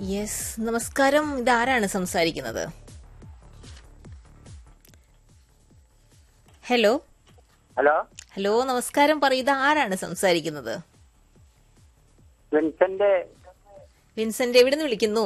Yes, നമസ്കാരം. ഇതാരാണ് സംസാരിക്കുന്നത്? ഹലോ ഹലോ ഹലോ നമസ്കാരം. പറയൂ, ഇതാരാണ് സംസാരിക്കുന്നത്? വിൻസെന്റ്. വിൻസെന്റ്, എവിടുന്ന് വിളിക്കുന്നു?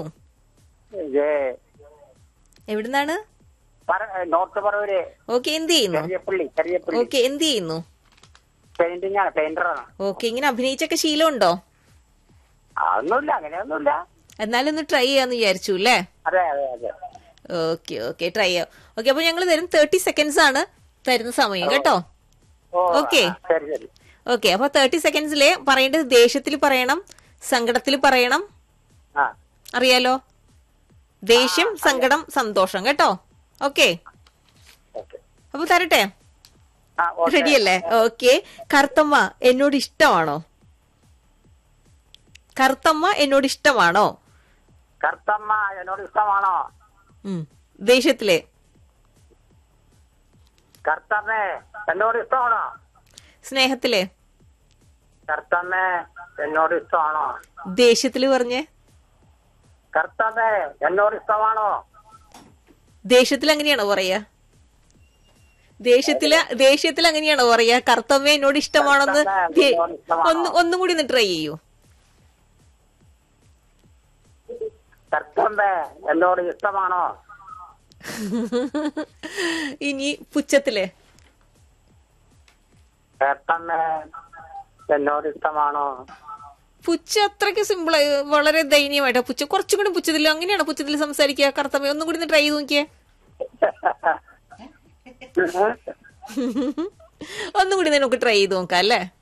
എവിടുന്നാണ്? നോർത്ത് പറവൂര്. ഓക്കെ, എന്ത് ചെയ്യുന്നു? ചെറിയപ്പള്ളി. ഓക്കെ, എന്ത് ചെയ്യുന്നു? പെയിന്റിംഗ് ആണ്, പെയിന്ററാണ്. ഓക്കെ, ഇങ്ങനെ അഭിനയിച്ചൊക്കെ ശീലമുണ്ടോ? അതൊന്നുമില്ല, അങ്ങനെയൊന്നുമില്ല. എന്നാലും ഒന്ന് ട്രൈ ചെയ്യാന്ന് വിചാരിച്ചു അല്ലേ? അതെ അതെ അതെ. ഓക്കെ ഓക്കെ, ട്രൈ ചെയ്യാം. ഓക്കെ, അപ്പൊ ഞങ്ങൾ തരും 30 സെക്കൻഡ്സ് ആണ് തരുന്ന സമയം കേട്ടോ. ഓ, ഓക്കെ ശരി ശരി. ഓക്കെ, അപ്പൊ 30 സെക്കൻഡ്സില് പറയേണ്ടത് ദേഷ്യത്തിൽ പറയണം, സങ്കടത്തിൽ പറയണം. ആ, അറിയാലോ? ദേഷ്യം, സങ്കടം, സന്തോഷം കേട്ടോ. Okay, okay. അപ്പൊ തരട്ടെ? ആ, ഓക്കെ. റെഡിയല്ലേ? ഓക്കെ. കറുത്തമ്മ എന്നോട് ഇഷ്ടമാണോ? കറുത്തമ്മ എന്നോട് ഇഷ്ടമാണോ? കറുത്തമ്മ എന്നോട് ഇഷ്ടമാണോ? ദേഷ്യത്തിലെ. കറുത്തമ്മേ എന്നോട് ഇഷ്ടമാണോ? സ്നേഹത്തിലെ. കറുത്തമ്മേ എന്നോട് ഇഷ്ടമാണോ? ദേഷ്യത്തില് പറഞ്ഞേ. കറുത്തമ്മേ എന്നോട് ഇഷ്ടമാണോ? ദേഷ്യത്തിൽ അങ്ങനെയാണോ പറയാ? ദേഷ്യത്തിൽ അങ്ങനെയാണോ പറയാ? കറുത്തമ്മ എന്നോട് ഇഷ്ടമാണെന്ന് ഒന്നും കൂടി ഒന്ന് ട്രൈ ചെയ്യൂ. കറുത്തമ്മേ എന്നോട് ഇഷ്ടമാണോ? ഇനി പുച്ഛത്തിലെ. കറുത്തമ്മേ എന്നോട് ഇഷ്ടമാണോ? പുച്ഛ അത്രയ്ക്ക് സിമ്പിൾ, വളരെ ദയനീയമായിട്ടാ പുച്ഛ. കുറച്ചും കൂടി പുച്ഛത്തില്ല. അങ്ങനെയാണോ പുച്ഛത്തിൽ സംസാരിക്കുക? കറുത്തമ്മ ഒന്നും കൂടി ഒന്ന് ട്രൈ ചെയ്ത് നോക്കിയേ. ഒന്നും കൂടി നമുക്ക് ട്രൈ ചെയ്ത് നോക്കാം അല്ലേ?